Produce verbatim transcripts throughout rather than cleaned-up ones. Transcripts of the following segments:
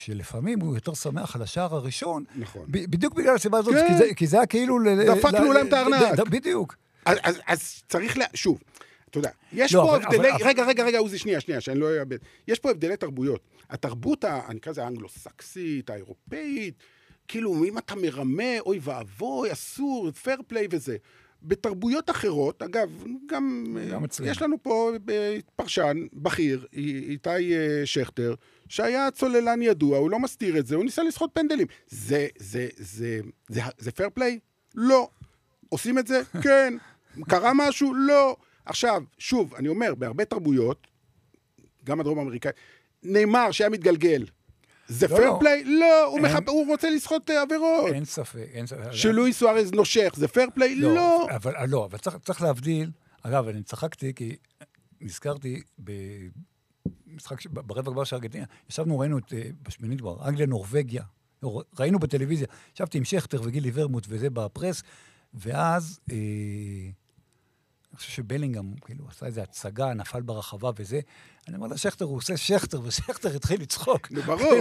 שלפעמים הוא יותר שמח על השער הראשון, נכון. בדיוק בגלל הסיבה הזאת, כן. כי זה, כי זה היה כאילו... דפקנו להם את הארנק. בדיוק. אז, אז, אז צריך לה... שוב, אתה יודע, יש לא, פה אבל, הבדלי... אבל, רגע, רגע, רגע, עוזי, שנייה, שנייה, שאני לא אאבד. יש פה הבדלי תרבויות. התרבות, אני אקרא לזה האנגלו-סקסית, האירופאית, כאילו, אם אתה מרמה, אוי ואבוי, אסור, פייר פליי וזה. בתרבויות אחרות, אגב, גם, גם יש לנו פה פרשן, בכיר, איתי שכטר, שהיה צוללן ידוע, הוא לא מסתיר את זה, הוא ניסה לשחות פנדלים. זה, זה, זה, זה, זה פייר פליי? לא. עושים את זה? כן. קרה משהו? לא. עכשיו, שוב, אני אומר, בהרבה תרבויות, גם הדרום האמריקאי, נאמר שהיה מתגלגל. זה פייר פליי? לא, הוא רוצה לשחות עבירות. אין ספק, אין ספק. שלואי סוארז נושך, זה פייר פליי? לא. לא, אבל צריך להבדיל, אגב, אני צחקתי, כי נזכרתי במשחק, ברבע גמר של ארגנטינה, ישבנו, ראינו את, בשמינית כבר, אנגליה, נורווגיה, ראינו בטלוויזיה, ישבתי עם שכטר וגילי ורמוט וזה בפרס, ואז, אני חושב שבלינגהם, כאילו, עשה איזו הצגה, נפל ברחבה וזה, אני אומר לה, שכטר, הוא עושה שכטר, ושכטר התחיל לצחוק. זה ברור.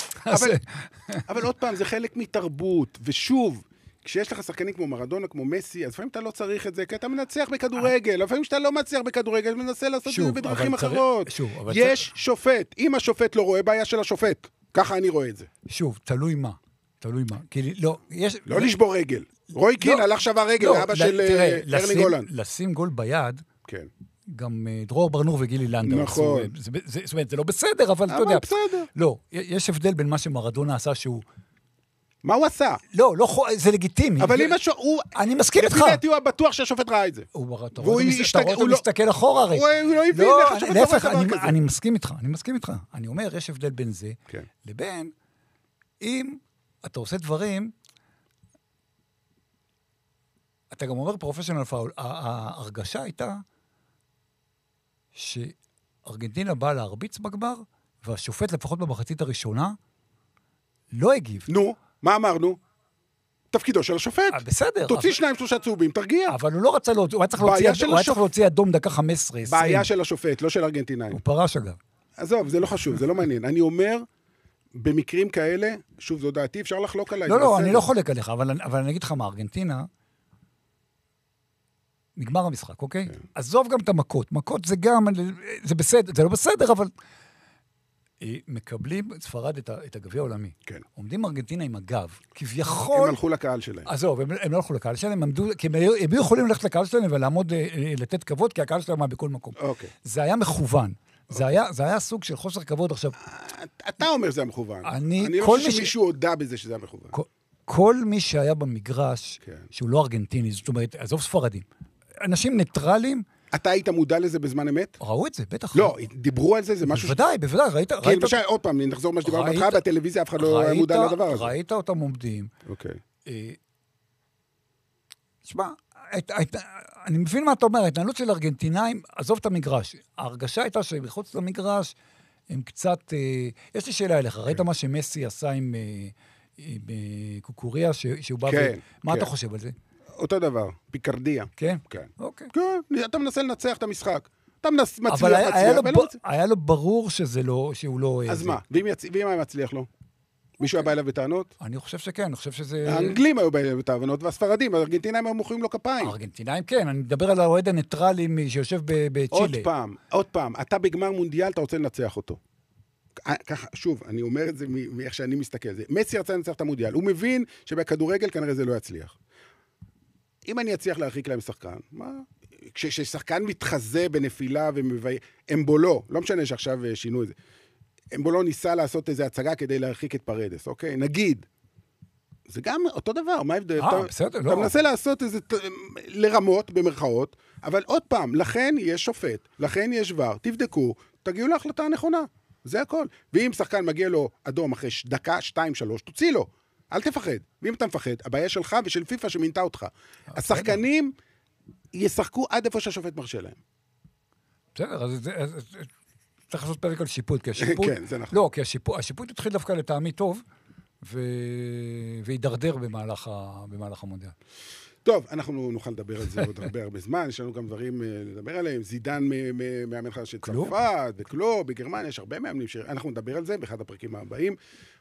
אבל עוד פעם, זה חלק מתרבות, ושוב, כשיש לך שחקנים כמו מרדונה, כמו מסי, אז לפעמים אתה לא צריך את זה, כי אתה מנצח בכדורגל, לפעמים שאתה לא מצליח בכדורגל, אתה מנסה לעשות את זה בדרכים אחרות. יש שופט, אם השופט לא רואה, בעיה של השופט. ככה אני רואה את זה. שוב, תלוי מה. תלוי מה. לא לשבור רגל. רוי קין הלך שבר רגל, לאבא של ארני גולן. לשים גול ביד, כן. גם דרור ברנור וגילי לנדאו. נכון. זאת אומרת, זה לא בסדר, אבל אתה יודע. אבל בסדר. לא, יש הבדל בין מה שמרדונה עשה שהוא... מה הוא עשה? לא, לא, זה לגיטימי. אבל אם הוא... אני מסכים איתך. לפי דעתי הוא בטוח שהשופט ראה את זה. אתה רואה אותו מסתכל אחורה הרי. הוא לא הבין איך השופט לא ראה דבר כזה. אני מסכים איתך, אני מסכים איתך. אני אומר, יש הבדל בין זה, לבין אם אתה עושה דברים, אתה גם אומר פרופשיונל פאול, ההרגשה הייתה שארגנטינה באה להרביץ בגמר, והשופט לפחות במחצית הראשונה לא הגיב. נו, מה אמרנו? תפקידו של השופט. בסדר. תוציא שניים שלושה צהובים, תרגיע. אבל הוא לא רצה להוציא, הוא היה צריך להוציא אדום דקה חמש עשרה. בעיה של השופט, לא של ארגנטינאים. הוא פרש אגב. עזוב, זה לא חשוב, זה לא מעניין. אני אומר, במקרים כאלה, שוב, זו דעתי, אפשר לחלוק עליי. לא, לא, אני לא חולק עליך, אבל אני אגיד לך מה, ארגנטינה, נגמר המשחק, אוקיי? עזוב גם את המכות. מכות זה גם, זה בסדר, זה לא בסדר, אבל מקבלים ספרד את הגביע העולמי. כן. עומדים ארגנטינה עם הגב, כביכול... הם הלכו לקהל שלהם. עזוב, הם לא הלכו לקהל שלהם, כי הם היו יכולים ללכת לקהל שלהם ולעמוד, לתת כבוד, כי הקהל שלהם היה בכל מקום. אוקיי. זה היה מכוון. זה היה, זה היה סוג של חוסר כבוד עכשיו. אתה אומר שזה היה מכוון. אני, אני לא חושב שמישהו הודע בזה שזה היה מכוון. כל, כל מי שהיה במגרש, כן. שהוא לא ארגנטיני, זאת אומרת, עזוב ספרדים. אנשים ניטרלים. אתה היית מודע לזה בזמן אמת? ראו את זה, בטח. לא, דיברו על זה, זה משהו... בוודאי, בוודאי, ראית... כי למשל, עוד פעם, נחזור מה שדיברנו בהתחלה, בטלוויזיה אף אחד לא היה מודע לדבר הזה. ראית אותם עומדים. אוקיי. תשמע, אני מבין מה אתה אומר, ההתנהלות של ארגנטינאים, עזוב את המגרש. ההרגשה הייתה שבחוץ למגרש, הם קצת... יש לי שאלה אליך, ראית מה שמסי עשה עם קוקוריה, שהוא בא... מה אתה חושב על זה? אותו דבר, פיקרדיה. כן? כן. אוקיי. כן, אתה מנסה לנצח את המשחק. אתה מצליח, אבל מצליח. היה לו ברור שזה לא, שהוא לא... אז מה? ואם היה מצליח לו? מישהו היה בא אליו בטענות? אני חושב שכן, אני חושב שזה... האנגלים היו בא אליו בטענות, והספרדים, הארגנטינאים היו מוחאים לו כפיים. הארגנטינאים כן, אני מדבר על האוהד הניטרלי שיושב בצ'ילה. עוד פעם, עוד פעם, אתה בגמר מונדיאל, אתה רוצה לנצח אותו. ככה, שוב, אני אומר את זה מאיך שאני מסתכל על זה. מסי רצה לנצח את המונדיאל. הוא מבין שבכדורגל כנראה זה לא יצליח. אם אני אצליח להרחיק להם שחקן, מה? כששחקן מתחזה בנפילה ומביא... אמבולו, לא משנה שעכשיו שינו את זה. אמבולו ניסה לעשות איזו הצגה כדי להרחיק את פרדס, אוקיי? נגיד. זה גם אותו דבר, מה ההבדל? אה, בסדר, לא. אתה מנסה לעשות איזה... לרמות, במרכאות, אבל עוד פעם, לכן יש שופט, לכן יש ור, תבדקו, תגיעו להחלטה הנכונה. זה הכל. ואם שחקן מגיע לו אדום אחרי דקה, שתיים, שלוש, תוציא לו. אל תפחד. ואם אתה מפחד, הבעיה שלך ושל פיפה שמינתה אותך. השחקנים ישחקו עד איפה שהשופט מרשה להם. בסדר, אז צריך לעשות פרק על שיפוט, כי השיפוט... כן, זה נכון. לא, כי השיפוט התחיל דווקא לטעמי טוב, וידרדר במהלך המונדיאל. טוב, אנחנו נוכל לדבר על זה עוד הרבה הרבה זמן, יש לנו גם דברים לדבר עליהם, זידן מאמן חדש של צרפת, וקלוב, בגרמניה, יש הרבה מאמנים שאנחנו נדבר על זה באחד הפרקים הבאים.